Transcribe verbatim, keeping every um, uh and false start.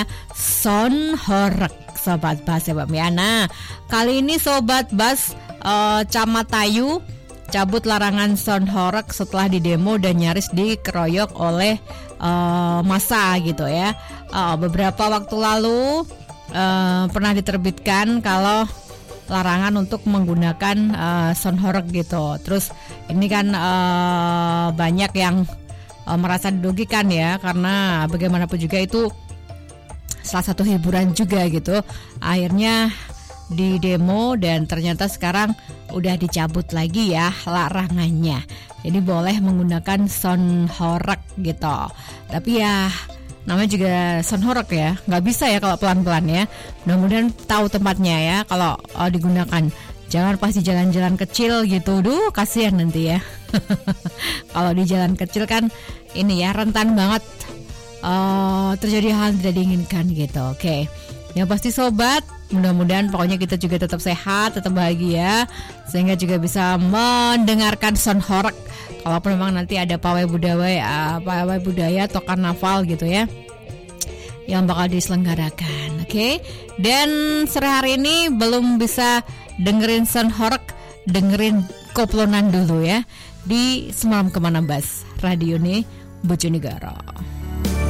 Son Horeg, Sobat Bas ya Bam ya. Nah, kali ini Sobat Bas uh, Camatayu cabut larangan Son Horeg setelah didemo dan nyaris dikeroyok oleh uh, massa gitu ya. Uh, beberapa waktu lalu uh, pernah diterbitkan kalau larangan untuk menggunakan uh, Son Horeg gitu. Terus ini kan uh, banyak yang uh, merasa dirugikan ya, karena bagaimanapun juga itu salah satu hiburan juga gitu. Akhirnya di demo dan ternyata sekarang udah dicabut lagi ya larangannya. Jadi boleh menggunakan Son Horeg gitu. Tapi ya namanya juga Son Horeg ya, nggak bisa ya kalau pelan-pelan ya. Mudah-mudahan tahu tempatnya ya kalau uh, digunakan. Jangan pas di jalan-jalan kecil gitu, duh kasihan nanti ya. Kalau di jalan kecil kan ini ya rentan banget uh, terjadi hal tidak diinginkan gitu. Oke, yang pasti Sobat, mudah-mudahan pokoknya kita juga tetap sehat, tetap bahagia, sehingga juga bisa mendengarkan Son Horeg. Kalaupun memang nanti ada pawai budaya, pawai budaya atau karnaval gitu ya, yang bakal diselenggarakan. Oke, okay? Dan sore hari ini belum bisa dengerin Son Horeg, dengerin koplonan dulu ya di Semalam Kemana Bas, Radio nih Bojonegoro.